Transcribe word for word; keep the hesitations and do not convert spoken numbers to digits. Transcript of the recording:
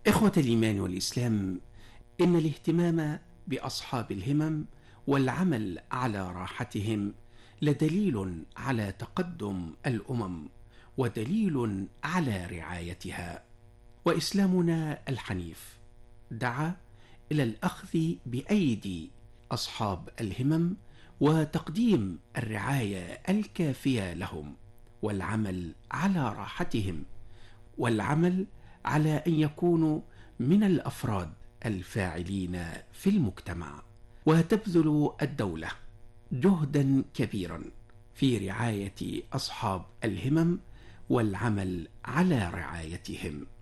إخوة الإيمان والإسلام، إن الاهتمام بأصحاب الهمم والعمل على راحتهم لدليل على تقدم الأمم ودليل على رعايتها. وإسلامنا الحنيف دعا إلى الأخذ بأيدي أصحاب الهمم وتقديم الرعاية الكافية لهم، والعمل على راحتهم، والعمل على أن يكونوا من الأفراد الفاعلين في المجتمع. وتبذل الدولة جهدا كبيرا في رعاية أصحاب الهمم والعمل على رعايتهم.